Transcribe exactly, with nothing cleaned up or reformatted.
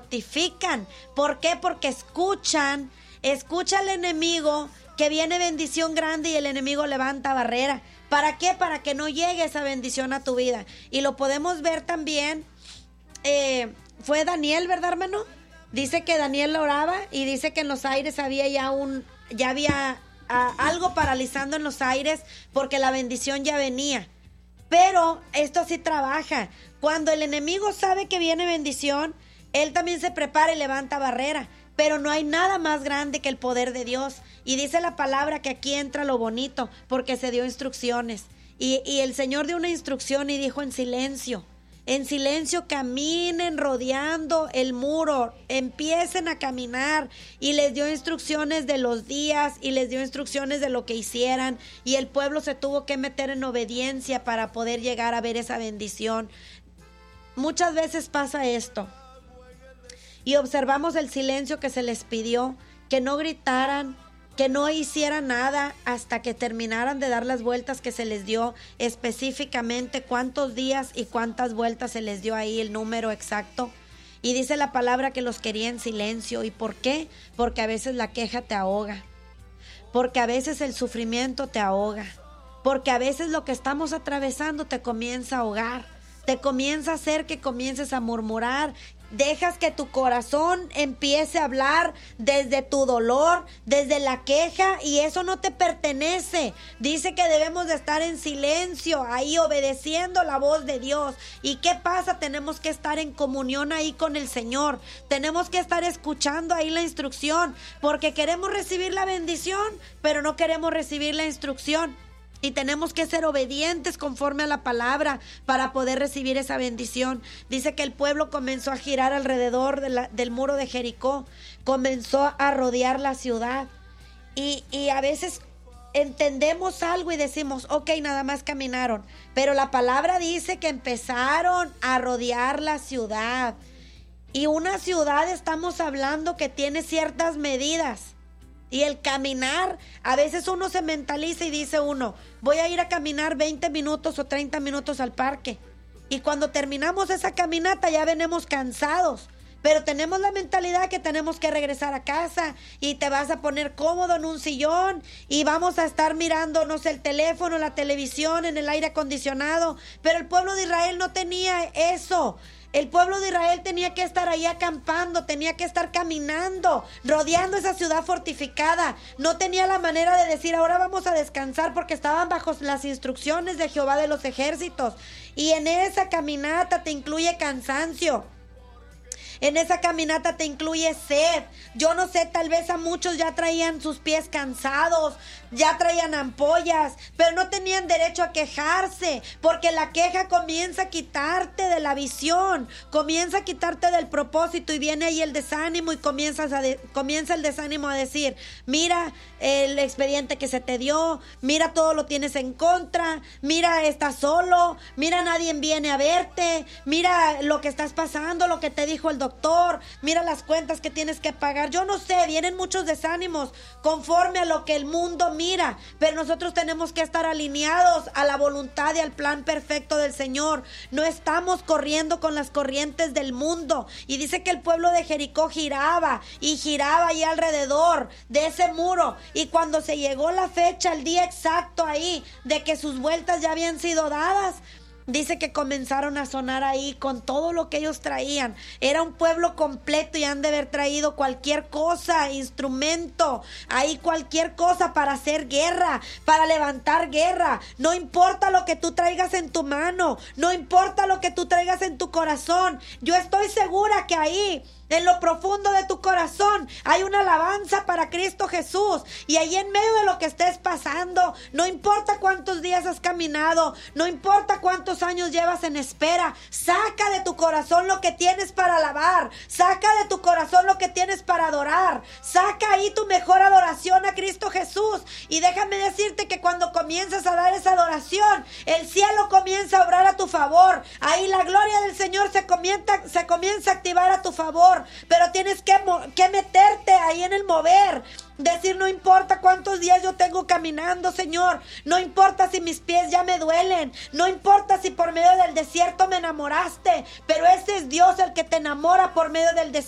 fortifican. ¿Por qué? Porque escuchan, escucha al enemigo que viene bendición grande y el enemigo levanta barrera. ¿Para qué? Para que no llegue esa bendición a tu vida. Y lo podemos ver también, eh, fue Daniel, ¿verdad, hermano? Dice que Daniel oraba y dice que en los aires había ya un, ya había a, algo paralizando en los aires porque la bendición ya venía. Pero esto sí trabaja. Cuando el enemigo sabe que viene bendición, él también se prepara y levanta barrera. Pero no hay nada más grande que el poder de Dios. Y dice la palabra que aquí entra lo bonito, porque se dio instrucciones. Y, y el Señor dio una instrucción y dijo: en silencio, en silencio caminen rodeando el muro, empiecen a caminar. Y les dio instrucciones de los días y les dio instrucciones de lo que hicieran. Y el pueblo se tuvo que meter en obediencia para poder llegar a ver esa bendición. Muchas veces pasa esto. Y observamos el silencio que se les pidió, que no gritaran, que no hicieran nada hasta que terminaran de dar las vueltas que se les dio, específicamente cuántos días y cuántas vueltas se les dio ahí, el número exacto. Y dice la palabra que los quería en silencio. ¿Y por qué? Porque a veces la queja te ahoga, porque a veces el sufrimiento te ahoga, porque a veces lo que estamos atravesando te comienza a ahogar, te comienza a hacer que comiences a murmurar. Dejas que tu corazón empiece a hablar desde tu dolor, desde la queja, y eso no te pertenece. Dice que debemos de estar en silencio, ahí obedeciendo la voz de Dios. ¿Y qué pasa? Tenemos que estar en comunión ahí con el Señor. Tenemos que estar escuchando ahí la instrucción, porque queremos recibir la bendición, pero no queremos recibir la instrucción. Y tenemos que ser obedientes conforme a la palabra para poder recibir esa bendición. Dice que el pueblo comenzó a girar alrededor de la, del muro de Jericó. Comenzó a rodear la ciudad. Y, y a veces entendemos algo y decimos: ok, nada más caminaron. Pero la palabra dice que empezaron a rodear la ciudad. Y una ciudad, estamos hablando, que tiene ciertas medidas. Y el caminar, a veces uno se mentaliza y dice uno: voy a ir a caminar veinte minutos o treinta minutos al parque. Y cuando terminamos esa caminata ya venimos cansados. Pero tenemos la mentalidad que tenemos que regresar a casa y te vas a poner cómodo en un sillón y vamos a estar mirándonos el teléfono, la televisión, en el aire acondicionado. Pero el pueblo de Israel no tenía eso. El pueblo de Israel tenía que estar ahí acampando, tenía que estar caminando, rodeando esa ciudad fortificada. No tenía la manera de decir: ahora vamos a descansar, porque estaban bajo las instrucciones de Jehová de los ejércitos. Y en esa caminata te incluye cansancio. En esa caminata te incluye sed. Yo no sé, tal vez a muchos ya traían sus pies cansados, ya traían ampollas, pero no tenían derecho a quejarse, porque la queja comienza a quitarte de la visión, comienza a quitarte del propósito, y viene ahí el desánimo y comienzas a de, comienza el desánimo a decir: mira el expediente que se te dio, mira todo lo tienes en contra, mira estás solo, mira nadie viene a verte, mira lo que estás pasando, lo que te dijo el doctor, mira las cuentas que tienes que pagar. Yo no sé, vienen muchos desánimos conforme a lo que el mundo mira, pero nosotros tenemos que estar alineados a la voluntad y al plan perfecto del Señor. No estamos corriendo con las corrientes del mundo. Y dice que el pueblo de Jericó giraba y giraba ahí alrededor de ese muro, y cuando se llegó la fecha, el día exacto ahí de que sus vueltas ya habían sido dadas, dice que comenzaron a sonar ahí con todo lo que ellos traían. Era un pueblo completo y han de haber traído cualquier cosa, instrumento, ahí cualquier cosa para hacer guerra, para levantar guerra. No importa lo que tú traigas en tu mano, no importa lo que tú traigas en tu corazón. Yo estoy segura que ahí, en lo profundo de tu corazón, hay una alabanza para Cristo Jesús. Y ahí en medio de lo que estés pasando, no importa cuántos días has caminado, no importa cuántos años llevas en espera, saca de tu corazón lo que tienes para alabar, saca de tu corazón lo que tienes para adorar, saca ahí tu mejor adoración a Cristo Jesús. Y déjame decirte que cuando comienzas a dar esa adoración, el cielo comienza a obrar a tu favor. Ahí la gloria del Señor se comienza, se comienza a activar a tu favor. Pero tienes que, que meterte ahí en el mover. Decir: no importa cuántos días yo tengo caminando, Señor, no importa si mis pies ya me duelen, no importa si por medio del desierto me enamoraste, pero ese es Dios el que te enamora por medio del desierto.